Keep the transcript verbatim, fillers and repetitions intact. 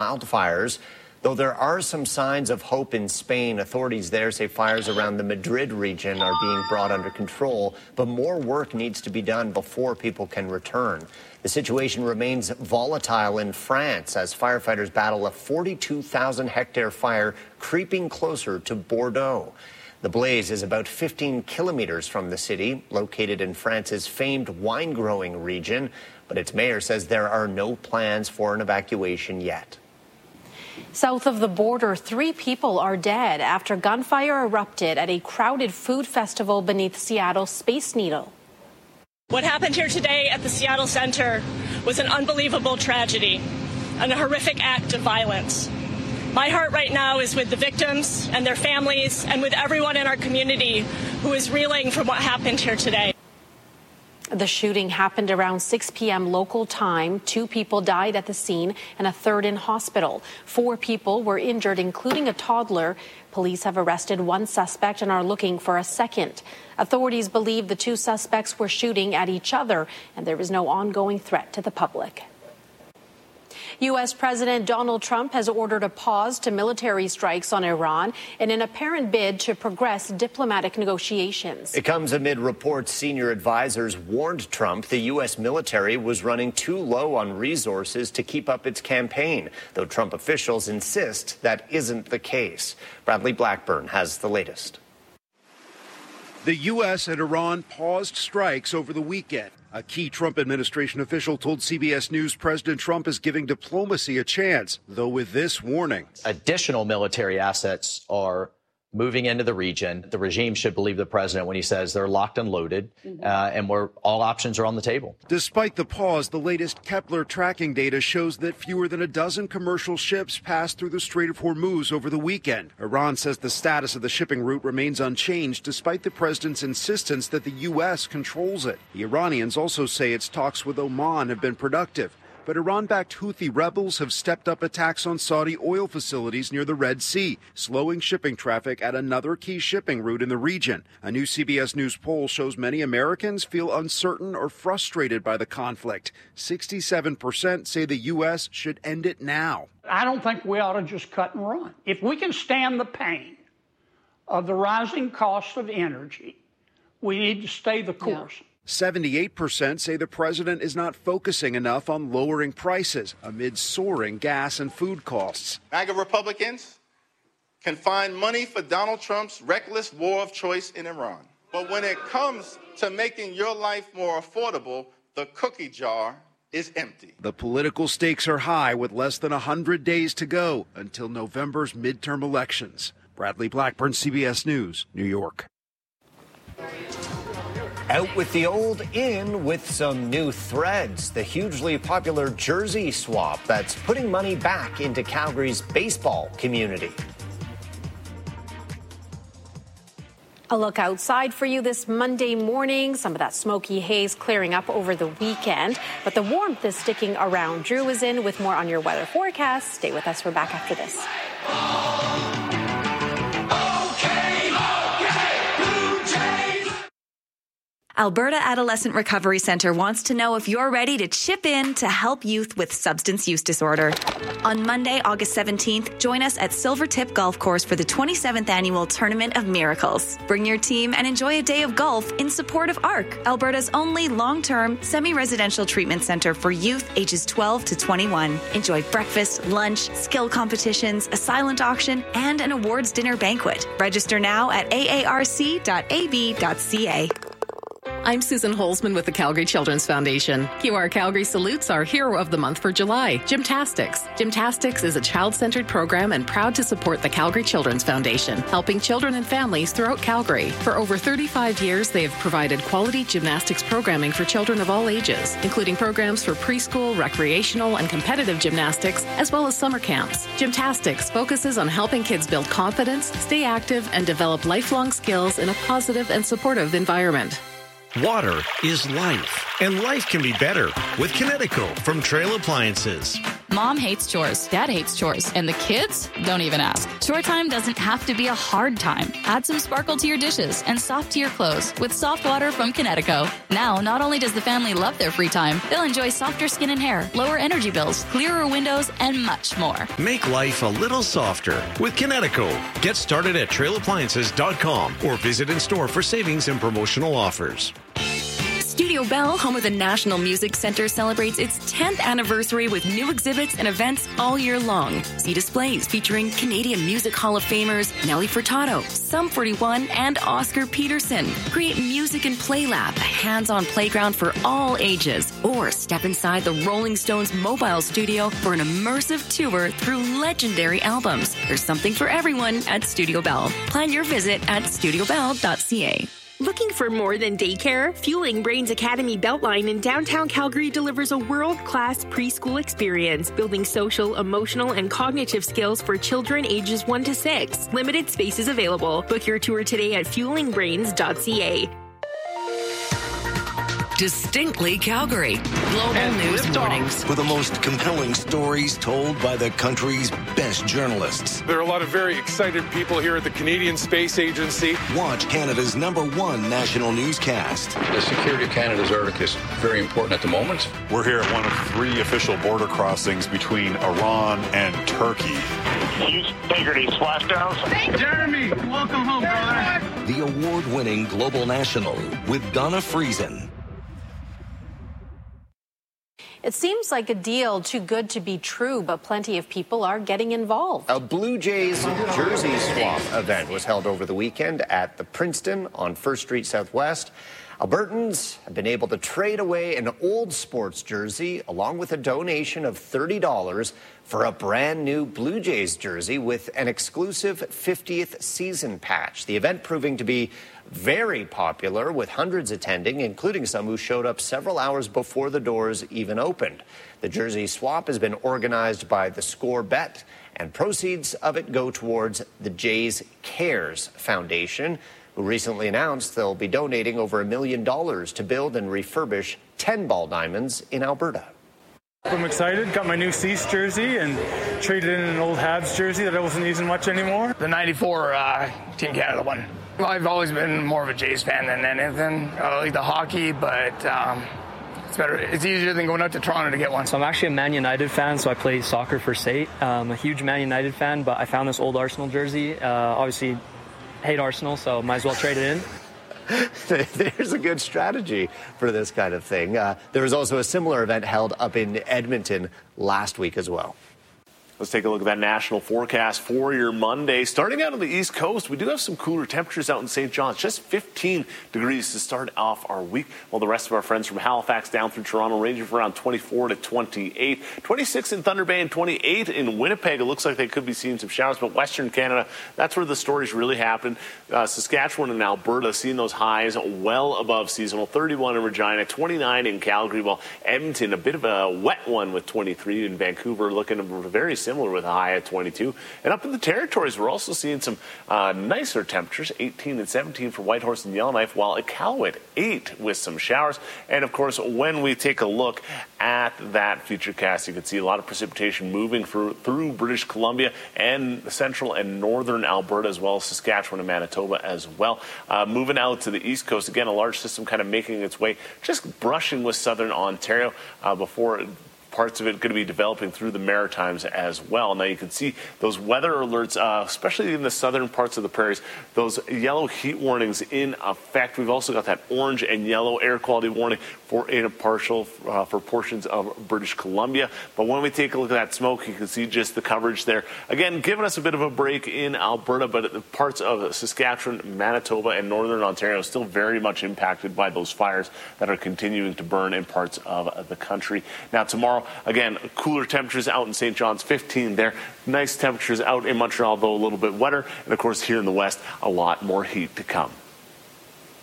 wildfires. Though there are some signs of hope in Spain, authorities there say fires around the Madrid region are being brought under control, but more work needs to be done before people can return. The situation remains volatile in France as firefighters battle a forty-two thousand hectare fire creeping closer to Bordeaux. The blaze is about fifteen kilometers from the city, located in France's famed wine-growing region, but its mayor says there are no plans for an evacuation yet. South of the border, three people are dead after gunfire erupted at a crowded food festival beneath Seattle's Space Needle. What happened here today at the Seattle Center was an unbelievable tragedy and a horrific act of violence. My heart right now is with the victims and their families and with everyone in our community who is reeling from what happened here today. The shooting happened around six p.m. local time. Two people died at the scene and a third in hospital. Four people were injured, including a toddler. Police have arrested one suspect and are looking for a second. Authorities believe the two suspects were shooting at each other, and there is no ongoing threat to the public. U S. President Donald Trump has ordered a pause to military strikes on Iran in an apparent bid to progress diplomatic negotiations. It comes amid reports senior advisors warned Trump the U S military was running too low on resources to keep up its campaign, though Trump officials insist that isn't the case. Bradley Blackburn has the latest. The U S and Iran paused strikes over the weekend. A key Trump administration official told C B S News President Trump is giving diplomacy a chance, though with this warning. Additional military assets are moving into the region. The regime should believe the president when he says they're locked and loaded, uh, and we're, all options are on the table. Despite the pause, the latest Kepler tracking data shows that fewer than a dozen commercial ships passed through the Strait of Hormuz over the weekend. Iran says the status of the shipping route remains unchanged despite the president's insistence that the U S controls it. The Iranians also say its talks with Oman have been productive. But Iran-backed Houthi rebels have stepped up attacks on Saudi oil facilities near the Red Sea, slowing shipping traffic at another key shipping route in the region. A new C B S News poll shows many Americans feel uncertain or frustrated by the conflict. sixty-seven percent say the U S should end it now. I don't think we ought to just cut and run. If we can stand the pain of the rising cost of energy, we need to stay the course. Yeah. seventy-eight percent say the president is not focusing enough on lowering prices amid soaring gas and food costs. MAGA Republicans can find money for Donald Trump's reckless war of choice in Iran. But when it comes to making your life more affordable, the cookie jar is empty. The political stakes are high with less than one hundred days to go until November's midterm elections. Bradley Blackburn, C B S News, New York. Out with the old, in with some new threads. The hugely popular jersey swap that's putting money back into Calgary's baseball community. A look outside for you this Monday morning. Some of that smoky haze clearing up over the weekend, but the warmth is sticking around. Drew is in with more on your weather forecast. Stay with us. We're back after this. Alberta Adolescent Recovery Centre wants to know if you're ready to chip in to help youth with substance use disorder. On Monday, August seventeenth, join us at Silvertip Golf Course for the twenty-seventh Annual Tournament of Miracles. Bring your team and enjoy a day of golf in support of A R C, Alberta's only long-term, semi-residential treatment centre for youth ages twelve to twenty-one. Enjoy breakfast, lunch, skill competitions, a silent auction, and an awards dinner banquet. Register now at a a r c dot a b dot c a. I'm Susan Holzman with the Calgary Children's Foundation. Q R Calgary salutes our hero of the month for July, Gymtastics. Gymtastics is a child-centered program and proud to support the Calgary Children's Foundation, helping children and families throughout Calgary. For over thirty-five years, they have provided quality gymnastics programming for children of all ages, including programs for preschool, recreational, and competitive gymnastics, as well as summer camps. Gymtastics focuses on helping kids build confidence, stay active, and develop lifelong skills in a positive and supportive environment. Water is life, and life can be better with Kinetico from Trail Appliances. Mom hates chores, Dad hates chores, and the kids don't even ask. Chore time doesn't have to be a hard time. Add some sparkle to your dishes and soft to your clothes with soft water from Kinetico. Now, not only does the family love their free time, they'll enjoy softer skin and hair, lower energy bills, clearer windows, and much more. Make life a little softer with Kinetico. Get started at trail appliances dot com or visit in store for savings and promotional offers. Studio Bell, home of the National Music Center, celebrates its tenth anniversary with new exhibits and events all year long. See displays featuring Canadian Music Hall of Famers Nelly Furtado, Sum forty-one, and Oscar Peterson. Create Music and Play Lab, a hands-on playground for all ages. Or step inside the Rolling Stones mobile studio for an immersive tour through legendary albums. There's something for everyone at Studio Bell. Plan your visit at studio bell dot c a. Looking for more than daycare? Fueling Brains Academy Beltline in downtown Calgary delivers a world-class preschool experience, building social, emotional, and cognitive skills for children ages one to six. Limited spaces available. Book your tour today at fueling brains dot c a. Distinctly Calgary. Global and News Mornings. For the most compelling stories told by the country's best journalists. There are a lot of very excited people here at the Canadian Space Agency. Watch Canada's number one national newscast. The security of Canada's Arctic is very important at the moment. We're here at one of three official border crossings between Iran and Turkey. Huge integrity splashdowns. Jeremy, welcome home, brother. The award-winning Global National with Donna Friesen. It seems like a deal too good to be true, but plenty of people are getting involved. A Blue Jays jersey swap event was held over the weekend at the Princeton on First Street Southwest. Albertans have been able to trade away an old sports jersey along with a donation of thirty dollars for a brand new Blue Jays jersey with an exclusive fiftieth season patch. The event proving to be very popular, with hundreds attending, including some who showed up several hours before the doors even opened. The jersey swap has been organized by the Score Bet, and proceeds of it go towards the Jays Cares Foundation, who recently announced they'll be donating over a million dollars to build and refurbish ten ball diamonds in Alberta. I'm excited. Got my new Cease jersey and traded in an old Habs jersey that I wasn't using much anymore. The ninety-four uh, Team Canada one. I've always been more of a Jays fan than anything. I like the hockey, but um, it's better. It's easier than going out to Toronto to get one. So I'm actually a Man United fan, so I play soccer for S A T. I'm a huge Man United fan, but I found this old Arsenal jersey. Uh, obviously, hate Arsenal, so might as well trade it in. There's a good strategy for this kind of thing. Uh, there was also a similar event held up in Edmonton last week as well. Let's take a look at that national forecast for your Monday. Starting out on the East Coast, we do have some cooler temperatures out in Saint John's. Just fifteen degrees to start off our week, while the rest of our friends from Halifax down through Toronto ranging from around twenty-four to twenty-eight. twenty-six in Thunder Bay and twenty-eight in Winnipeg. It looks like they could be seeing some showers, but Western Canada, that's where the stories really happen. Uh, Saskatchewan and Alberta seeing those highs well above seasonal. thirty-one in Regina, twenty-nine in Calgary, while Edmonton, a bit of a wet one with twenty-three. In Vancouver, looking very similar. Similar with a high at twenty-two. And up in the territories, we're also seeing some uh, nicer temperatures, eighteen and seventeen for Whitehorse and Yellowknife, while Iqaluit, eight with some showers. And, of course, when we take a look at that futurecast, you can see a lot of precipitation moving through, through British Columbia and central and northern Alberta, as well as Saskatchewan and Manitoba as well. Uh, moving out to the east coast, again, a large system kind of making its way, just brushing with southern Ontario uh, before parts of it going to be developing through the Maritimes as well. Now you can see those weather alerts, uh, especially in the southern parts of the prairies, those yellow heat warnings in effect. We've also got that orange and yellow air quality warning for in a partial uh, for portions of British Columbia. But when we take a look at that smoke, you can see just the coverage there. Again, giving us a bit of a break in Alberta, but parts of Saskatchewan, Manitoba, and northern Ontario still very much impacted by those fires that are continuing to burn in parts of the country. Now tomorrow, again, cooler temperatures out in Saint John's, fifteen there. Nice temperatures out in Montreal, though a little bit wetter. And, of course, here in the west, a lot more heat to come.